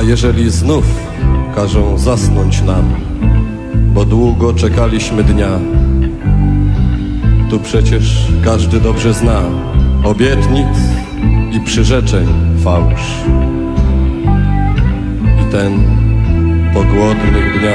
A jeżeli znów każą zasnąć nam, bo długo czekaliśmy dnia, tu przecież każdy dobrze zna obietnic i przyrzeczeń fałsz. I ten po głodnych dniach